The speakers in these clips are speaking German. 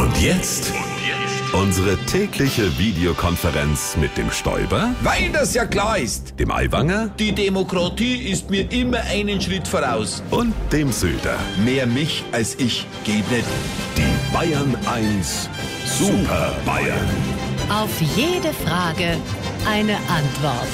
Und jetzt unsere tägliche Videokonferenz mit dem Stoiber, Weil das ja klar ist. dem Aiwanger Die Demokratie ist mir immer einen Schritt voraus. und dem Söder. Mehr mich als ich geht nicht. Die Bayern 1 Super Bayern. Auf jede Frage eine Antwort.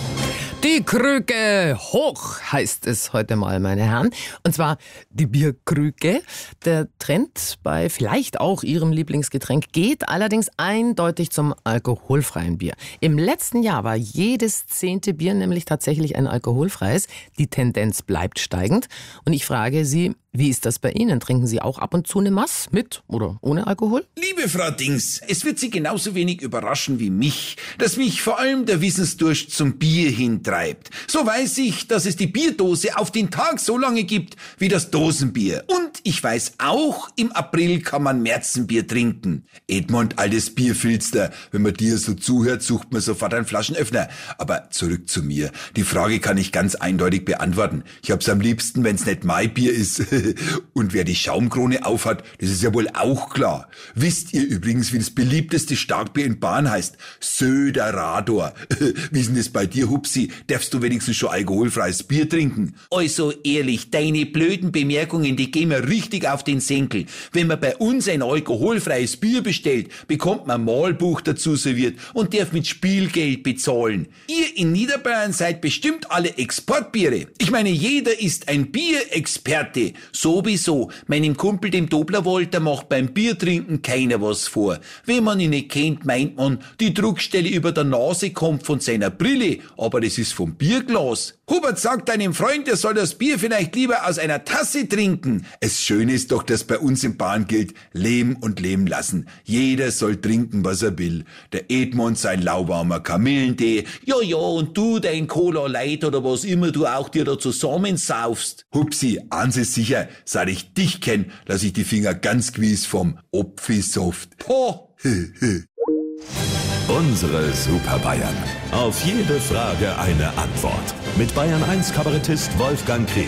Die Krüge hoch heißt es heute mal, meine Herren. Und zwar die Bierkrüge. Der Trend bei vielleicht auch Ihrem Lieblingsgetränk geht allerdings eindeutig zum alkoholfreien Bier. Im letzten Jahr war jedes 10. Bier nämlich tatsächlich ein alkoholfreies. Die Tendenz bleibt steigend. Und ich frage Sie, wie ist das bei Ihnen? Trinken Sie auch ab und zu eine Maß mit oder ohne Alkohol? Liebe Frau Dings, es wird Sie genauso wenig überraschen wie mich, dass mich vor allem der Wissensdurst zum Bier hintreibt. So weiß ich, dass es die Bierdose auf den Tag so lange gibt wie das Dosenbier. Und ich weiß auch, im April kann man Märzenbier trinken. Edmund, altes Bierfilster, wenn man dir so zuhört, sucht man sofort einen Flaschenöffner. Aber zurück zu mir. Die Frage kann ich ganz eindeutig beantworten. Ich hab's am liebsten, wenn's nicht mein Bier ist. Und wer die Schaumkrone aufhat, das ist ja wohl auch klar. Wisst ihr übrigens, wie das beliebteste Starkbier in Bayern heißt? Söderador. Wie ist denn das bei dir, Hupsi? Darfst du wenigstens schon alkoholfreies Bier trinken? Also ehrlich, deine blöden Bemerkungen, die gehen mir richtig auf den Senkel. Wenn man bei uns ein alkoholfreies Bier bestellt, bekommt man ein Mahlbuch dazu serviert und darf mit Spielgeld bezahlen. Ihr in Niederbayern seid bestimmt alle Exportbiere. Ich meine, jeder ist ein Bierexperte. Sowieso, meinem Kumpel dem Doblerwald, der macht beim Biertrinken keiner was vor. Wenn man ihn nicht kennt, meint man, die Druckstelle über der Nase kommt von seiner Brille, aber das ist vom Bierglas. Hubert sagt deinem Freund, er soll das Bier vielleicht lieber aus einer Tasse trinken. Es Schöne ist doch, dass bei uns in Bayern gilt, leben und leben lassen. Jeder soll trinken, was er will. Der Edmund sein lauwarmer Kamillentee, ja, und du dein Cola Light oder was immer du auch dir da zusammensaufst. Hupsi, eins ist sicher, seit ich dich kenn, lass ich die Finger ganz gewiss vom Opfisoft. Po! Unsere Super Bayern. Auf jede Frage eine Antwort. Mit Bayern 1 Kabarettist Wolfgang Krebs.